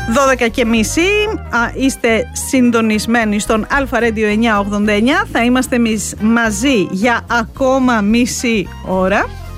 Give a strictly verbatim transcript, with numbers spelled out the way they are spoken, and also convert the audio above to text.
δώδεκα και μισή, είστε συντονισμένοι στον Αλφα Radio εννιακόσια ογδόντα εννιά. Θα είμαστε εμείς μαζί για ακόμα μισή ώρα.